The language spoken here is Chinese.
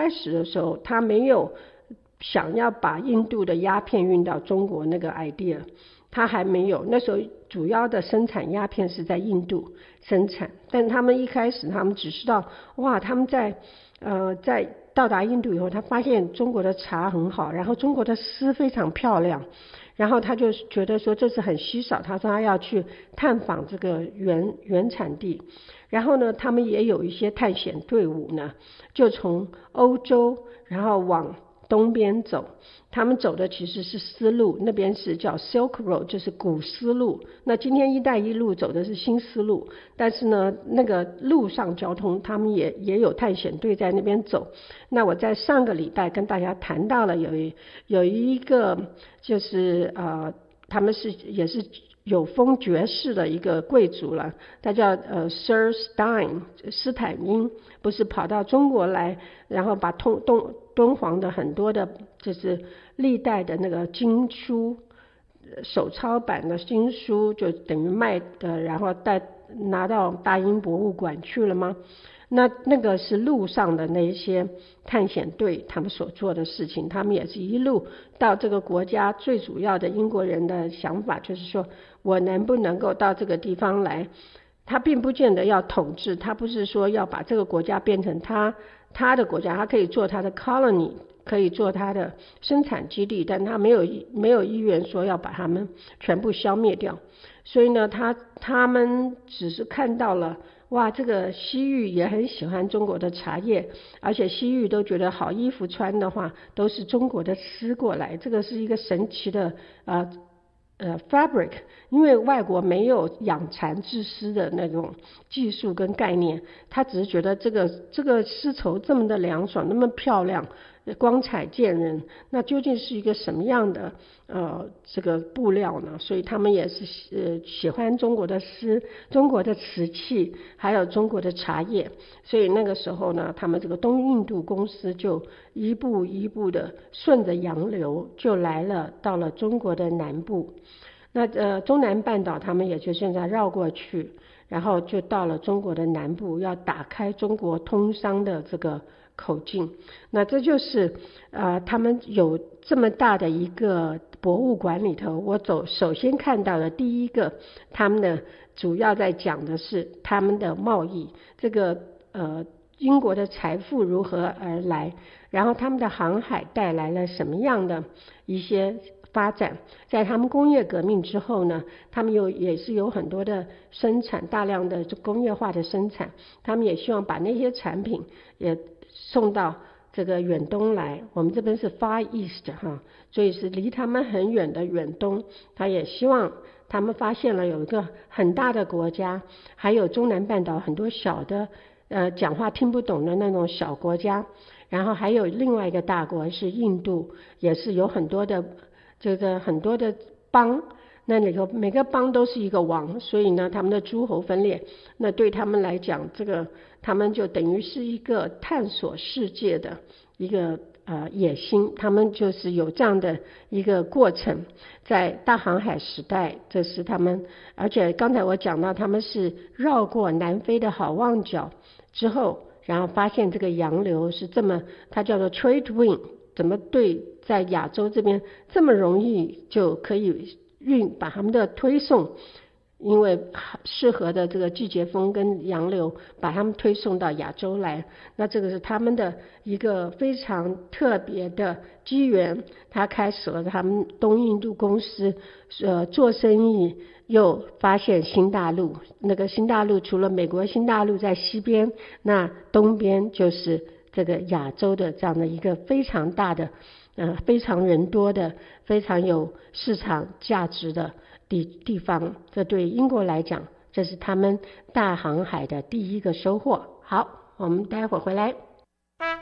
开始的时候，他没有想要把印度的鸦片运到中国那个 idea， 他还没有。那时候主要的生产鸦片是在印度生产，但他们一开始他们只知道，哇，他们在到达印度以后，他发现中国的茶很好，然后中国的丝非常漂亮，然后他就觉得说这是很稀少，他说他要去探访这个原产地。然后呢，他们也有一些探险队伍呢，就从欧洲然后往东边走，他们走的其实是丝路，那边是叫 Silk Road， 就是古丝路。那今天一带一路走的是新丝路，但是呢，那个路上交通他们也有探险队在那边走。那我在上个礼拜跟大家谈到了有一个就是他们也是有封爵士的一个贵族了，他叫Sir Stein 斯坦因，不是跑到中国来，然后把敦煌的很多的就是历代的那个经书手抄版的经书就等于卖的，然后拿到大英博物馆去了吗？那个是路上的那些探险队他们所做的事情，他们也是一路到这个国家。最主要的英国人的想法就是说，我能不能够到这个地方来，他并不见得要统治，他不是说要把这个国家变成他的国家，他可以做他的 colony， 可以做他的生产基地，但他没有意愿说要把他们全部消灭掉。所以呢，他们只是看到了，哇，这个西域也很喜欢中国的茶叶，而且西域都觉得好衣服穿的话都是中国的丝过来，这个是一个神奇的fabric， 因为外国没有养蚕织丝的那种技术跟概念，他只是觉得这个丝绸这么的凉爽，那么漂亮，光彩见人，那究竟是一个什么样的这个布料呢？所以他们也是喜欢中国的丝、中国的瓷器，还有中国的茶叶。所以那个时候呢，他们这个东印度公司就一步一步的顺着洋流就到了中国的南部。那中南半岛他们也就现在绕过去，然后就到了中国的南部，要打开中国通商的这个口径。那这就是他们有这么大的一个博物馆里头，我首先看到的第一个，他们的主要在讲的是他们的贸易，这个英国的财富如何而来，然后他们的航海带来了什么样的一些发展。在他们工业革命之后呢，他们也是有很多的生产，大量的工业化的生产，他们也希望把那些产品也送到这个远东来。我们这边是 Far East 所以是离他们很远的远东。他也希望他们发现了有一个很大的国家，还有中南半岛很多小的讲话听不懂的那种小国家，然后还有另外一个大国是印度，也是有很多的邦，那里头每个邦都是一个王，所以呢他们的诸侯分裂，那对他们来讲，这个他们就等于是一个探索世界的一个野心，他们就是有这样的一个过程。在大航海时代，这是他们，而且刚才我讲到他们是绕过南非的好望角之后，然后发现这个洋流是这么，它叫做 trade wind， 怎么在亚洲这边这么容易就可以把他们的推送，因为适合的这个季节风跟洋流把他们推送到亚洲来。那这个是他们的一个非常特别的机缘，他开始了他们东印度公司做生意，又发现新大陆。那个新大陆除了美国新大陆在西边，那东边就是这个亚洲的这样的一个非常大的非常人多的非常有市场价值的地方。这对英国来讲，这是他们大航海的第一个收获。好，我们待会儿回来。